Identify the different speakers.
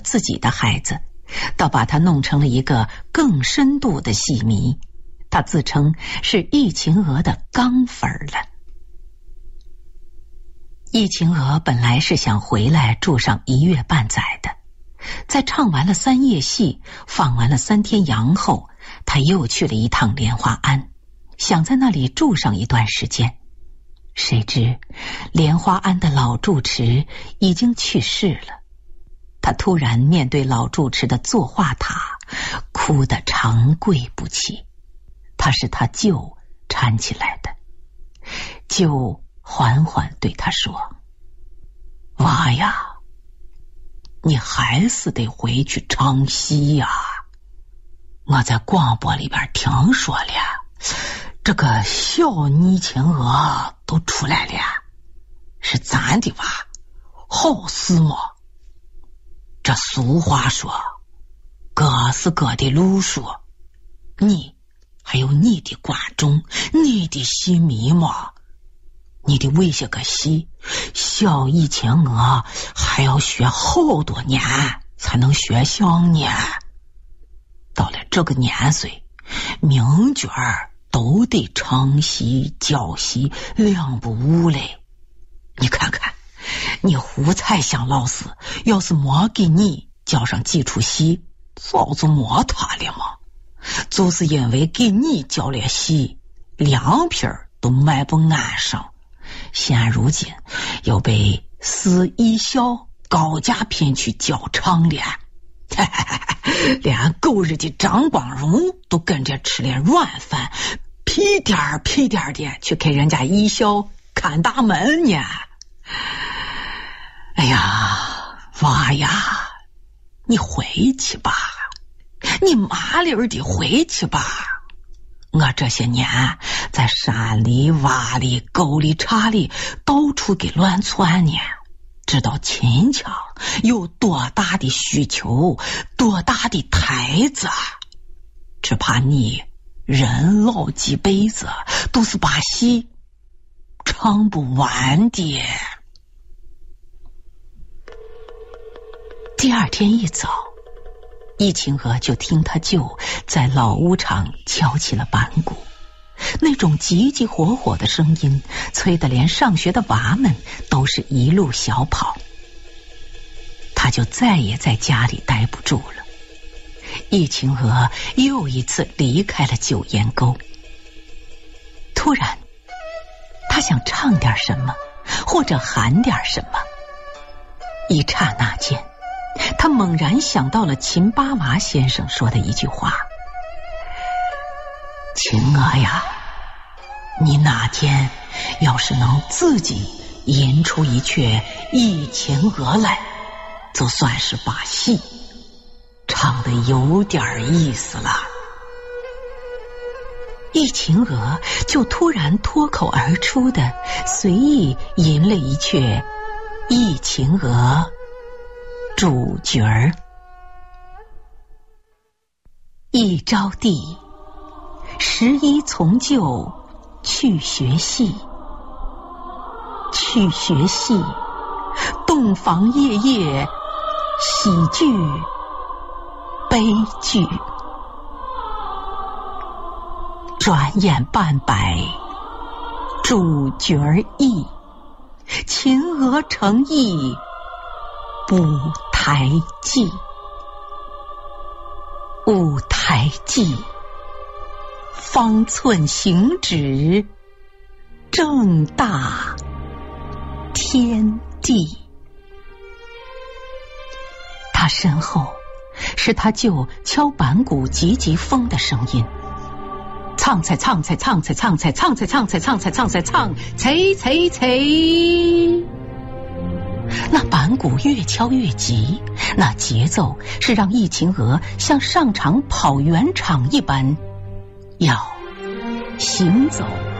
Speaker 1: 自己的孩子，倒把他弄成了一个更深度的戏迷。他自称是易秦娥的钢粉了。易秦娥本来是想回来住上1月半载的，在唱完了3夜戏，放完了3天羊后，他又去了一趟莲花庵，想在那里住上一段时间。谁知莲花庵的老住持已经去世了，他突然面对老住持的坐化塔，哭得长跪不起。他是他舅搀起来的，舅缓缓对他说：“娃呀，你还是得回去唱戏呀。我在广播里边听说了，这个小易秦娥都出来了，是咱的娃，好事嘛。这俗话说，各是各的路数，你还有你的观众，你的戏迷嘛，你得为些个戏，小易秦娥还要学好多年才能学像呢。到了这个年岁，名角儿都得唱戏教戏，两不误嘞。你看看，你胡彩香老师要是没给你教上几出戏，早就没他了嘛。就是因为给你教了戏，2瓶都卖不安上，现如今又被市艺校高价品去教唱了。连狗日的张光荣都跟着吃了软饭，屁颠儿的去给人家艺校看大门呢。哎呀，娃呀，你回去吧，你麻溜的回去吧。我这些年在山里洼里沟里岔里到处给乱窜呢，知道秦腔有多大的需求，多大的台子，只怕你人老几辈子都是把戏唱不完的。第2天一早，易秦娥就听他舅在老屋场敲起了板鼓，那种急急火火的声音催得连上学的娃们都是一路小跑。他就再也在家里待不住了。易秦娥又一次离开了九烟沟。突然他想唱点什么，或者喊点什么。一刹那间，他猛然想到了秦八娃先生说的一句话：秦娥呀，你哪天要是能自己吟出一阙易秦娥来，就算是把戏唱得有点意思了。易秦娥就突然脱口而出的随意吟了一阙易秦娥主角儿。一招娣11从旧去学戏，去学戏洞房夜夜喜剧悲剧，转眼半百主角意，秦娥成意舞台记。舞台记方寸行止，正大天地。他身后是他舅敲板鼓急急风的声音，唱菜唱菜唱菜唱菜唱菜唱菜唱菜唱菜唱菜菜菜。那板鼓越敲越急，那节奏是让易秦娥像上场跑圆场一般，要行走